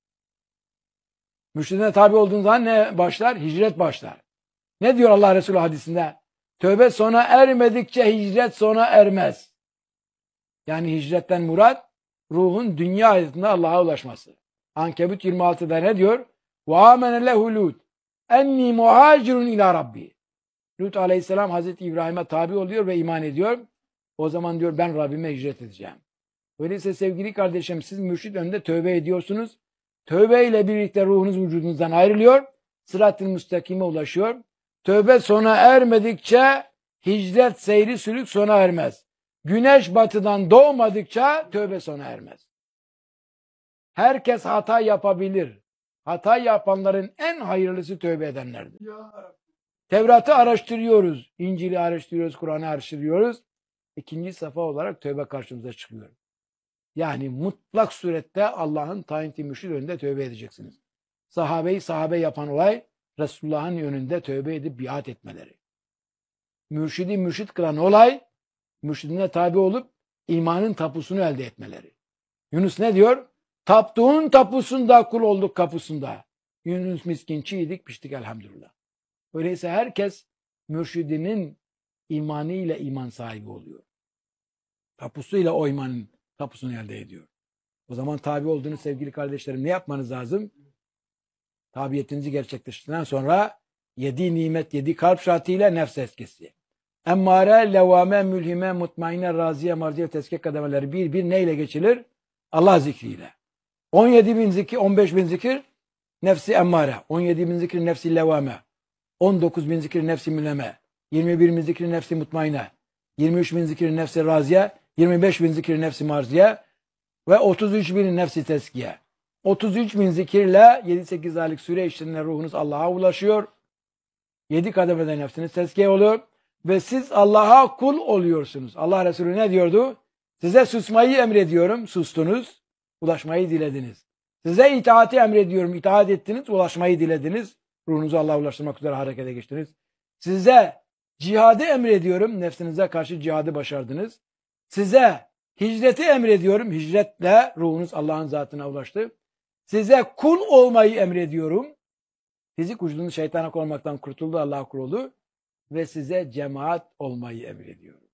Mürşidine tabi olduğunuz an ne başlar? Hicret başlar. Ne diyor Allah Resulü hadisinde? Tövbe sona ermedikçe hicret sona ermez. Yani hicretten murat ruhun dünya hayatında Allah'a ulaşması. Ankebut yirmi altıda ne diyor? وَآمَنَ لَهُ لُوتْ اَنِّي مُهَاجِرٌ ila Rabbi. Lut aleyhisselam Hazreti İbrahim'e tabi oluyor ve iman ediyor. O zaman diyor ben Rabbime hicret edeceğim. Öyleyse sevgili kardeşim siz mürşid önünde tövbe ediyorsunuz. Tövbe ile birlikte ruhunuz vücudunuzdan ayrılıyor. Sırat-ı müstakime ulaşıyor. Tövbe sona ermedikçe hicret seyri sülük sona ermez. Güneş batıdan doğmadıkça tövbe sona ermez. Herkes hata yapabilir. Hata yapanların en hayırlısı tövbe edenlerdir. Tevrat'ı araştırıyoruz. İncil'i araştırıyoruz, Kur'an'ı araştırıyoruz. İkinci safa olarak tövbe karşımıza çıkıyor. Yani mutlak surette Allah'ın tayin ettiği mürşid önünde tövbe edeceksiniz. Sahabeyi sahabe yapan olay Resulullah'ın önünde tövbe edip biat etmeleri. Mürşidi mürşid kılan olay mürşidine tabi olup imanın tapusunu elde etmeleri. Yunus ne diyor? Taptuğun tapusunda kul olduk kapısında. Yunus miskin çiğdik piştik elhamdülillah. Öyleyse herkes mürşidinin imanıyla iman sahibi oluyor. Tapusuyla o imanın tapusunu elde ediyor. O zaman tabi olduğunuz sevgili kardeşlerim ne yapmanız lazım? Tabiyetinizi gerçekleştirdikten sonra yedi nimet, yedi kalp şartıyla nefs eskisi. Emmare, levame, mülhime, mutmaine, raziye, marziye, tezkiye kademeleri bir bir neyle geçilir? Allah zikriyle. on yedi bin zikir, on beş bin zikir nefsi emmare, on yedi bin zikir nefsi levame, on dokuz bin zikir nefsi mülhime, yirmi bir bin zikir nefsi mutmaine, yirmi üç bin zikir nefsi raziye, yirmi beş bin zikir nefsi marziye ve otuz üç bin nefsi tezkiye. otuz üç bin zikirle yedi sekiz aylık süre içinde ruhunuz Allah'a ulaşıyor. yedi kademede nefsiniz tezkiye oluyor. Ve siz Allah'a kul oluyorsunuz. Allah Resulü ne diyordu? Size susmayı emrediyorum. Sustunuz. Ulaşmayı dilediniz. Size itaati emrediyorum. İtaat ettiniz. Ulaşmayı dilediniz. Ruhunuzu Allah'a ulaştırmak üzere harekete geçtiniz. Size cihadı emrediyorum. Nefsinize karşı cihadı başardınız. Size hicreti emrediyorum. Hicretle ruhunuz Allah'ın zatına ulaştı. Size kul olmayı emrediyorum. Fizik ucunuz şeytana olmaktan kurtuldu. Allah'a kul oldu. Ve size cemaat olmayı emrediyorum.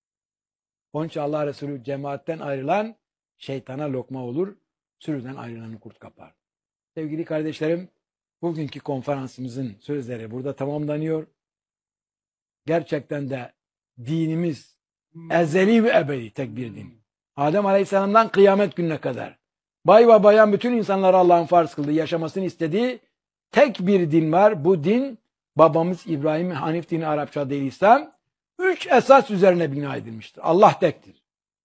Onun için Allah Resulü cemaatten ayrılan şeytana lokma olur. Sürüden ayrılanı kurt kapar. Sevgili kardeşlerim, bugünkü konferansımızın sözleri burada tamamlanıyor. Gerçekten de dinimiz ezeli ve ebedi tek bir din. Adem Aleyhisselam'dan kıyamet gününe kadar bay ve bayan bütün insanlara Allah'ın farz kıldığı, yaşamasını istediği tek bir din var. Bu din babamız İbrahim Hanif dini Arapça değil İslam. Üç esas üzerine bina edilmiştir. Allah tektir.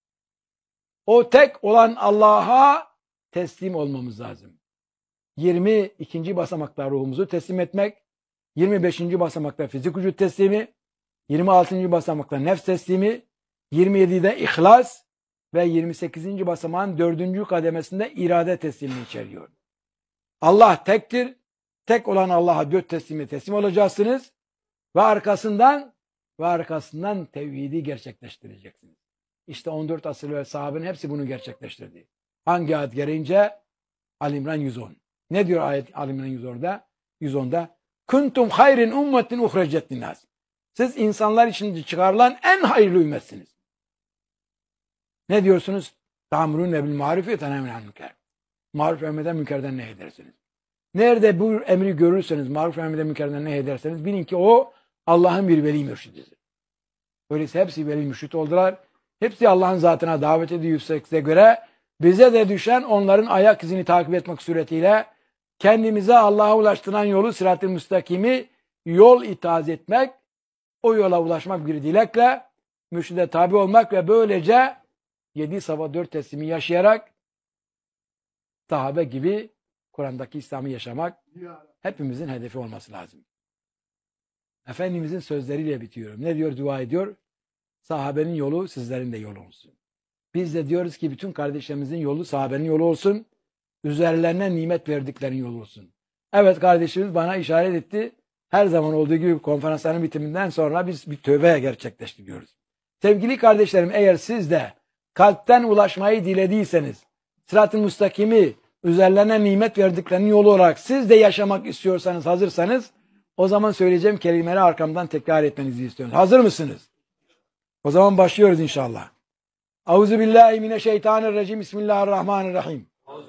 O tek olan Allah'a teslim olmamız lazım. yirmi ikinci basamakta ruhumuzu teslim etmek, yirmi beşinci basamakta fizik vücut teslimi, yirmi altıncı basamakta nefs teslimi, yirmi yedide ihlas ve yirmi sekizinci basamağın dördüncü kademesinde irade teslimini içeriyor. Allah tektir. Tek olan Allah'a dört teslimi teslim olacaksınız ve arkasından ve arkasından tevhidi gerçekleştireceksiniz. İşte on dört asır ve sahabenin hepsi bunu gerçekleştirdi. Hangi ayet gereğince? Ali İmran yüz on. Ne diyor ayet Ali İmran yüz onda? yüz onda kuntum hayrin ummetin uhrecet linnas. Siz insanlar için çıkarılan en hayırlı ümmetsiniz. Ne diyorsunuz? Ta'murune bil maruf ve tenhaune anil münker. Maruf emreden münkerden ne edersiniz? Nerede bu emri görürseniz, maruf emreden münkerden ne ederseniz bilin ki o Allah'ın bir veli mürşididir. Öyleyse hepsi veli mürşid oldular. Hepsi Allah'ın zatına davet ediyor yüksekse göre bize de düşen onların ayak izini takip etmek suretiyle kendimize Allah'a ulaştıran yolu sırat-ı müstakimi yol itaat etmek, o yola ulaşmak bir dilekle mürşide tabi olmak ve böylece yedi sabah dört teslimi yaşayarak sahabe gibi Kur'an'daki İslam'ı yaşamak hepimizin hedefi olması lazım. Efendimizin sözleriyle bitiyorum. Ne diyor? Dua ediyor. Sahabenin yolu sizlerin de yolu olsun. Biz de diyoruz ki bütün kardeşlerimizin yolu sahabenin yolu olsun. Üzerlerine nimet verdiklerinin yolu olsun. Evet, kardeşimiz bana işaret etti. Her zaman olduğu gibi konferansların bitiminden sonra biz bir tövbe gerçekleştiriyoruz. Sevgili kardeşlerim, eğer siz de kalpten ulaşmayı dilediyseniz, sırat-ı müstakimi üzerlerine nimet verdiklerinin yolu olarak siz de yaşamak istiyorsanız, hazırsanız, o zaman söyleyeceğim kelimeleri arkamdan tekrar etmenizi istiyorum. Hazır mısınız? O zaman başlıyoruz inşallah. Euzubillahimineşşeytanirracim. Bismillahirrahmanirrahim.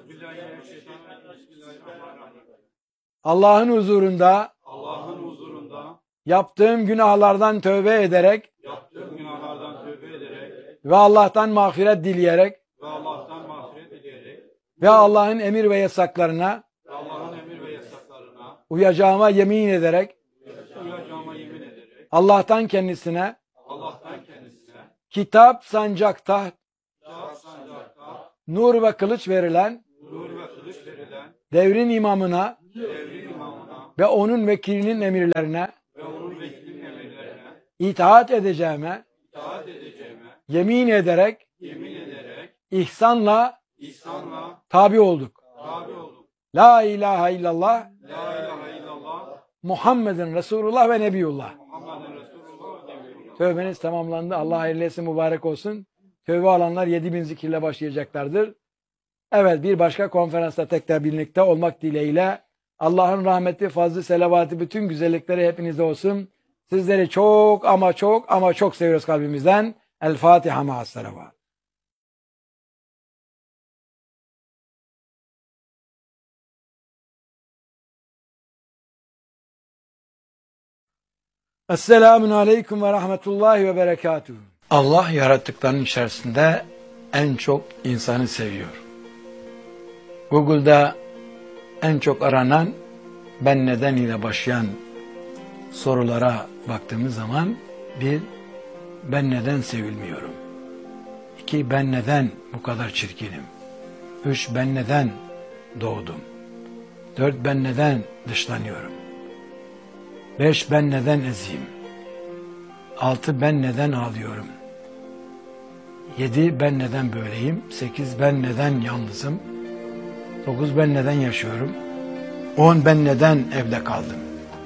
Allah'ın huzurunda Allah'ın huzurunda yaptığım günahlardan tövbe ederek yaptığım günahlardan tövbe ederek ve Allah'tan mağfiret dileyerek ve Allah'tan mağfiret dileyerek ve Allah'ın emir ve yasaklarına ve Allah'ın emir ve yasaklarına uyacağıma yemin ederek uyacağıma yemin ederek Allah'tan kendisine Allah'tan kendisine kitap sancakta kitap sancakta nur ve kılıç verilen nur ve kılıç verilen devrin imamına devrin imamına ve onun vekilinin emirlerine ve onun itaat edeceğime itaat edeceğime yemin ederek yemin ederek ihsanla ihsanla tabi olduk. tabi olduk. La ilahe illallah La ilahe illallah Muhammedun Resulullah ve Nebiyullah. Muhammeden Resulullah ve Nebiyullah. Tövbeniz tamamlandı. Allah hayırlı etsin, mübarek olsun. Tövbe alanlar yedi bin zikirle başlayacaklardır. Evet, bir başka konferansta tekrar birlikte olmak dileğiyle Allah'ın rahmeti, fazlı, selavatı, bütün güzellikleri hepinizde olsun. Sizleri çok ama çok ama çok seviyoruz kalbimizden. El Fatiha ma'as selavat. Esselamun aleyküm ve rahmetullahi ve berekatuhu. Allah yarattıklarının içerisinde en çok insanı seviyor. Google'da en çok aranan ben neden ile başlayan sorulara baktığımız zaman bir, ben neden sevilmiyorum? İki, ben neden bu kadar çirkinim? Üç, ben neden doğdum? Dört, ben neden dışlanıyorum? Beş, ben neden eziyim? Altı, ben neden ağlıyorum? Yedi, ben neden böyleyim? Sekiz, ben neden yalnızım? Dokuz, ben neden yaşıyorum? On, ben neden evde kaldım?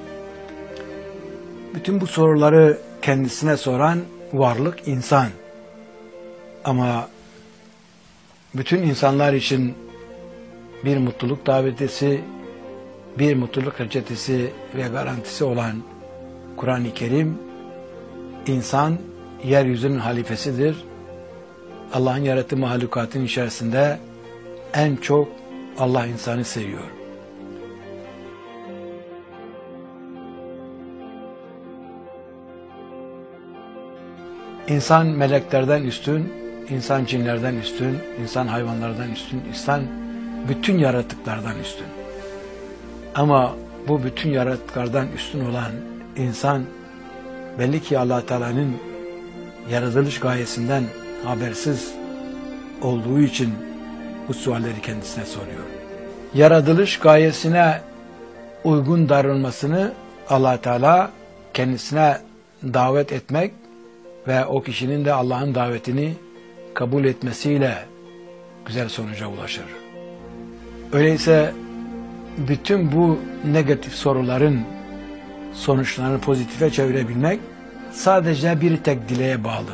Bütün bu soruları kendisine soran varlık insan. Ama bütün insanlar için bir mutluluk davetisi, bir mutluluk reçetesi ve garantisi olan Kur'an-ı Kerim, insan yeryüzünün halifesidir. Allah'ın yarattığı mahlukatın içerisinde en çok Allah insanı seviyor. İnsan meleklerden üstün, insan cinlerden üstün, insan hayvanlardan üstün, insan bütün yaratıklardan üstün. Ama bu bütün yaratıklardan üstün olan insan belli ki Allah Teala'nın yaratılış gayesinden habersiz olduğu için bu sualleri kendisine soruyor. Yaratılış gayesine uygun davranmasını Allah Teala kendisine davet etmek ve o kişinin de Allah'ın davetini kabul etmesiyle güzel sonuca ulaşır. Öyleyse bütün bu negatif soruların sonuçlarını pozitife çevirebilmek sadece bir tek dileğe bağlı.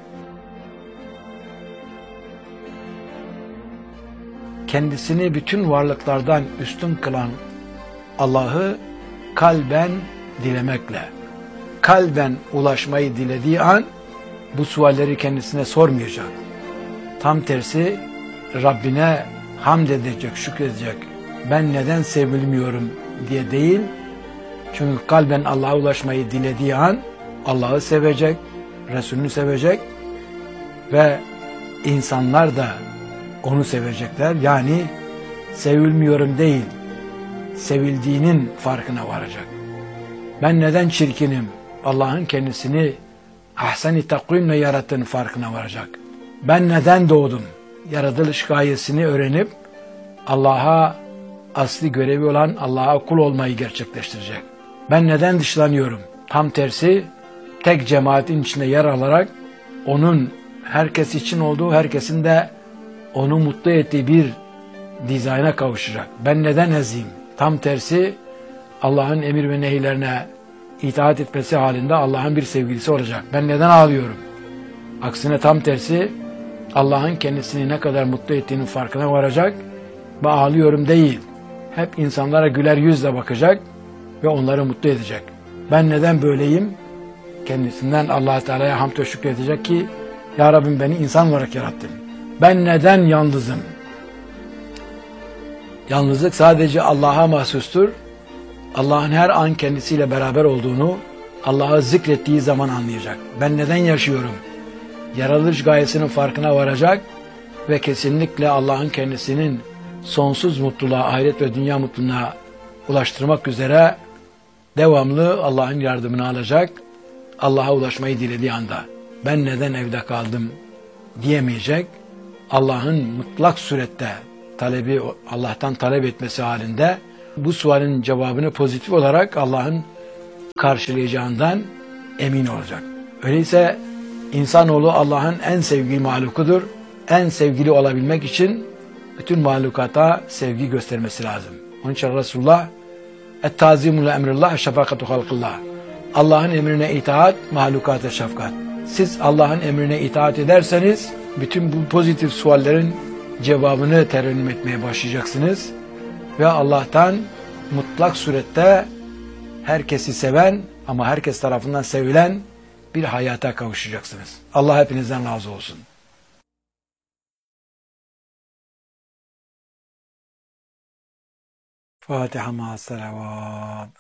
Kendisini bütün varlıklardan üstün kılan Allah'ı kalben dilemekle, kalben ulaşmayı dilediği an bu sualleri kendisine sormayacak. Tam tersi Rabbine hamd edecek, şükredecek. Ben neden sevilmiyorum diye değil. Çünkü kalben Allah'a ulaşmayı dilediği an Allah'ı sevecek, Resulünü sevecek ve insanlar da onu sevecekler. Yani sevilmiyorum değil, sevildiğinin farkına varacak. Ben neden çirkinim? Allah'ın kendisini ahsen-i takvimle yarattığının farkına varacak. Ben neden doğdum? Yaratılış gayesini öğrenip Allah'a asli görevi olan Allah'a kul olmayı gerçekleştirecek. Ben neden dışlanıyorum? Tam tersi tek cemaatin içinde yer alarak onun herkes için olduğu, herkesin de onu mutlu ettiği bir dizayna kavuşacak. Ben neden eziyim? Tam tersi Allah'ın emir ve nehirlerine itaat etmesi halinde Allah'ın bir sevgilisi olacak. Ben neden ağlıyorum? Aksine tam tersi Allah'ın kendisini ne kadar mutlu ettiğinin farkına varacak ve ağlıyorum değil. Hep insanlara güler yüzle bakacak ve onları mutlu edecek. Ben neden böyleyim? Kendisinden Allah Teala'ya hamd ve şükredecek ki Ya Rabbim beni insan olarak yarattın. Ben neden yalnızım? Yalnızlık sadece Allah'a mahsustur. Allah'ın her an kendisiyle beraber olduğunu Allah'ı zikrettiği zaman anlayacak. Ben neden yaşıyorum? Yaratılış gayesinin farkına varacak ve kesinlikle Allah'ın kendisinin sonsuz mutluluğa, ahiret ve dünya mutluluğuna ulaştırmak üzere devamlı Allah'ın yardımını alacak. Allah'a ulaşmayı dilediği anda ben neden evde kaldım diyemeyecek. Allah'ın mutlak surette talebi, Allah'tan talep etmesi halinde bu sualin cevabını pozitif olarak Allah'ın karşılayacağından emin olacak. Öyleyse insanoğlu Allah'ın en sevgili mahlukudur. En sevgili olabilmek için bütün mahlukata sevgi göstermesi lazım. Onun için Resulullah et-tazimu li emrillah şefakatu halkillah. Allah'ın emrine itaat, mahlukata şefkat. Siz Allah'ın emrine itaat ederseniz bütün bu pozitif suallerin cevabını terennüm etmeye başlayacaksınız ve Allah'tan mutlak surette herkesi seven ama herkes tarafından sevilen bir hayata kavuşacaksınız. Allah hepinizden razı olsun. Fatiha ma'as salavat.